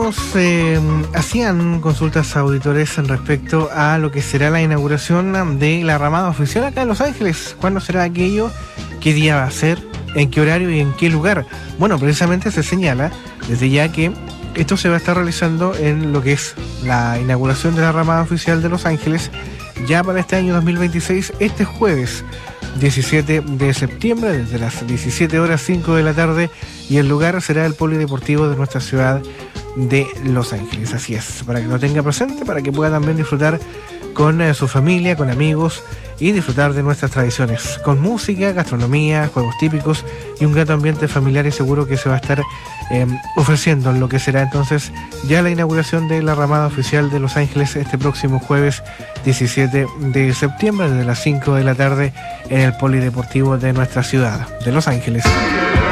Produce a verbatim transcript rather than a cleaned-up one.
nos eh, hacían consultas a auditores en respecto a lo que será la inauguración de la ramada oficial acá en Los Ángeles. ¿Cuándo será aquello? ¿Qué día va a ser? ¿En qué horario y en qué lugar? Bueno, precisamente se señala desde ya que esto se va a estar realizando en lo que es la inauguración de la ramada oficial de Los Ángeles ya para este año dos mil veintiséis, este jueves diecisiete de septiembre, desde las diecisiete horas cinco de la tarde, y el lugar será el Polideportivo de nuestra ciudad de Los Ángeles. Así es, para que lo tenga presente, para que pueda también disfrutar con eh, su familia, con amigos, y disfrutar de nuestras tradiciones, con música, gastronomía, juegos típicos y un grato ambiente familiar y seguro que se va a estar eh, ofreciendo en lo que será entonces ya la inauguración de la ramada oficial de Los Ángeles este próximo jueves diecisiete de septiembre desde las cinco de la tarde en el Polideportivo de nuestra ciudad de Los Ángeles.